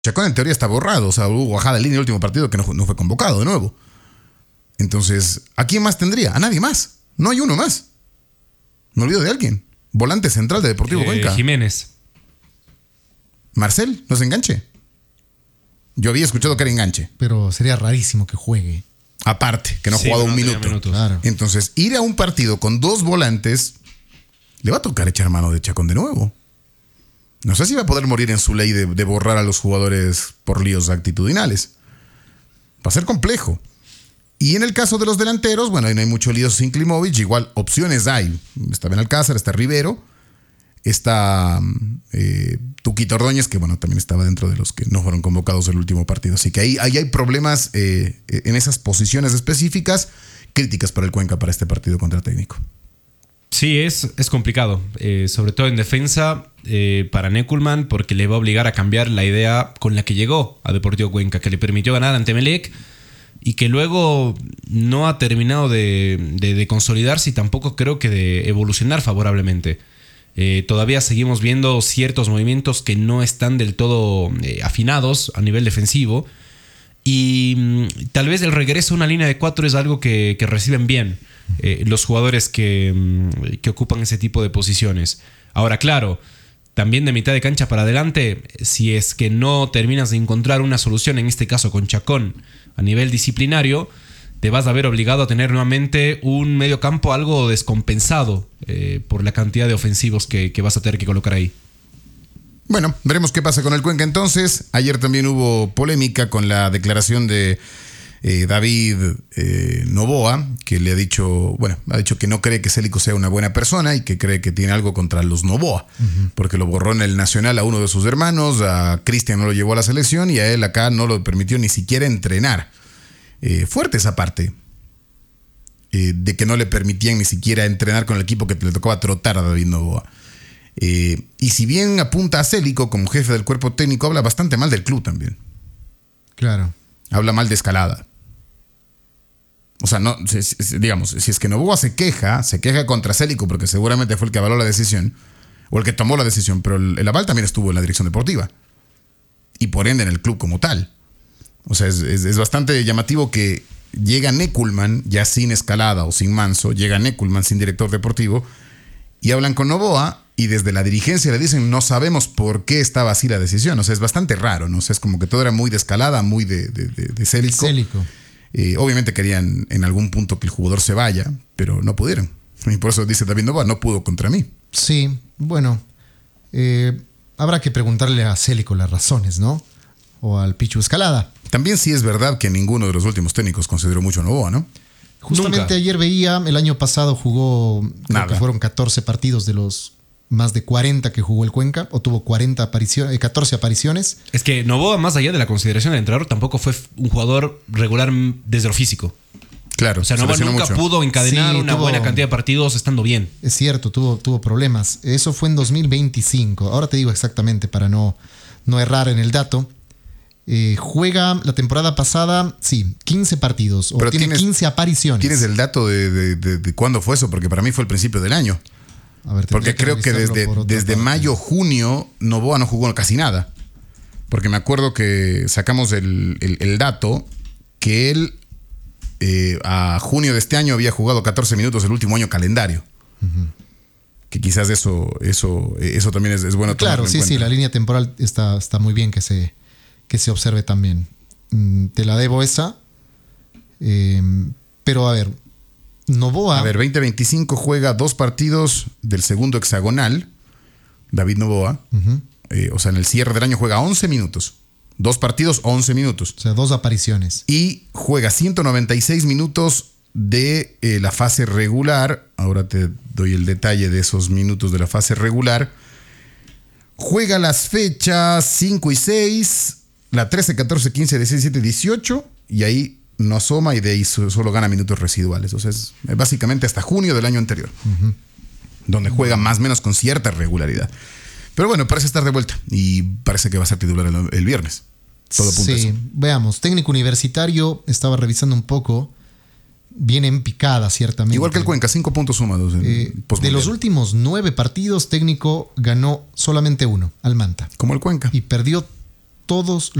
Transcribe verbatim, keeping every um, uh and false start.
Chacón en teoría está borrado. O sea, hubo bajada de línea el último partido que no, no fue convocado de nuevo. Entonces, ¿a quién más tendría? A nadie más. No hay uno más. Me olvido de alguien. Volante central de Deportivo eh, Cuenca. Jiménez. Marcel, no se enganche. Yo había escuchado que era enganche. Pero sería rarísimo que juegue. Aparte, que no ha Sí, jugado no un tenía minuto. minutos. Claro. Entonces, ir a un partido con dos volantes, le va a tocar echar mano de Chacón de nuevo. No sé si va a poder morir en su ley de, de borrar a los jugadores por líos actitudinales. Va a ser complejo. Y en el caso de los delanteros, bueno, ahí no hay mucho lío sin Klimovic. Igual opciones hay. Está Benalcázar, está Rivero, está eh, Tuquito Ordóñez, que bueno, también estaba dentro de los que no fueron convocados el último partido. Así que ahí, ahí hay problemas eh, en esas posiciones específicas, críticas para el Cuenca para este partido contra Técnico. Sí, es, es complicado, eh, sobre todo en defensa eh, para Neculman, porque le va a obligar a cambiar la idea con la que llegó a Deportivo Cuenca, que le permitió ganar ante Emelec y que luego no ha terminado de, de, de consolidarse y tampoco creo que de evolucionar favorablemente. Eh, todavía seguimos viendo ciertos movimientos que no están del todo eh, afinados a nivel defensivo y mm, tal vez el regreso a una línea de cuatro es algo que, que reciben bien eh, los jugadores que, mm, que ocupan ese tipo de posiciones. Ahora, claro, también de mitad de cancha para adelante, si es que no terminas de encontrar una solución, en este caso con Chacón, a nivel disciplinario, te vas a ver obligado a tener nuevamente un medio campo algo descompensado eh, por la cantidad de ofensivos que, que vas a tener que colocar ahí. Bueno, veremos qué pasa con el Cuenca entonces. Ayer también hubo polémica con la declaración de eh, David eh, Novoa, que le ha dicho, bueno, ha dicho que no cree que Célico sea una buena persona y que cree que tiene algo contra los Novoa, uh-huh. porque lo borró en el Nacional a uno de sus hermanos, a Cristian no lo llevó a la selección y a él acá no lo permitió ni siquiera entrenar. Eh, fuerte esa parte eh, de que no le permitían ni siquiera entrenar con el equipo que le tocaba trotar a David Novoa. Eh, y si bien apunta a Célico como jefe del cuerpo técnico, habla bastante mal del club también. Claro. Habla mal de Escalada. O sea, no, si, si, digamos, si es que Novoa se queja, se queja contra Célico porque seguramente fue el que avaló la decisión o el que tomó la decisión, pero el, el aval también estuvo en la dirección deportiva y por ende en el club como tal. O sea, es, es, es bastante llamativo que llega Neculman ya sin Escalada o sin Manso, llega Neculman sin director deportivo y hablan con Novoa y desde la dirigencia le dicen no sabemos por qué estaba así la decisión. O sea, es bastante raro, ¿no? O sea, es como que todo era muy de Escalada, muy de, de, de, de Célico. Célico. Eh, obviamente querían en algún punto que el jugador se vaya, pero no pudieron. Y por eso dice David Novoa, no pudo contra mí. Sí, bueno, eh, habrá que preguntarle a Célico las razones, ¿no? O al Pichu Escalada. También sí es verdad que ninguno de los últimos técnicos consideró mucho a Novoa, ¿no? Justamente Nunca. Ayer veía, el año pasado jugó, creo Nada. que fueron catorce partidos de los más de cuarenta que jugó el Cuenca, o tuvo cuarenta apariciones, catorce apariciones. Es que Novoa, más allá de la consideración del entrenador, tampoco fue un jugador regular desde lo físico. Claro, O sea, se Novoa lesionó nunca mucho. pudo encadenar Sí, una tuvo- buena cantidad de partidos estando bien. Es cierto, tuvo, tuvo problemas. Eso fue en dos mil veinticinco. Ahora te digo exactamente para no, no errar en el dato. Eh, juega la temporada pasada, sí, quince partidos. O Pero tiene tienes- quince apariciones. ¿Tienes el dato de, de, de, de cuándo fue eso? Porque para mí fue el principio del año. A ver, Porque tendría creo que revisarlo desde, por otra desde parte. mayo, junio, Novoa no jugó casi nada. Porque me acuerdo que sacamos el, el, el dato que él eh, a junio de este año había jugado catorce minutos el último año calendario. Uh-huh. Que quizás eso, eso, eso también es, es bueno Claro, tomarlo en sí, cuenta. sí, la línea temporal está, está muy bien que se, que se observe también. Mm, te la debo esa. Eh, pero a ver, Novoa. A ver, veinte veinticinco juega dos partidos del segundo hexagonal, David Novoa. Uh-huh. Eh, o sea, en el cierre del año juega once minutos. Dos partidos, once minutos. O sea, dos apariciones. Y juega ciento noventa y seis minutos de eh, la fase regular. Ahora te doy el detalle de esos minutos de la fase regular. Juega las fechas cinco y seis, la trece, catorce, quince, dieciséis, diecisiete, dieciocho. Y ahí no asoma y de ahí solo gana minutos residuales. O sea, es básicamente hasta junio del año anterior. Uh-huh. Donde juega más o menos con cierta regularidad. Pero bueno, parece estar de vuelta. Y parece que va a ser titular el, el viernes. Todo apunta a Sí, eso. veamos. Técnico universitario, estaba revisando un poco. Viene en picada, ciertamente. Igual que el Cuenca, cinco puntos sumados. En Eh, de los últimos nueve partidos, técnico ganó solamente uno, al Manta. Como el Cuenca. Y perdió todos